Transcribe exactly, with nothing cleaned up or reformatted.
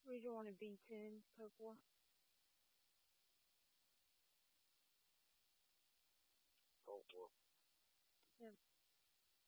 Would you want to be ten, purple? Go for it. Yep.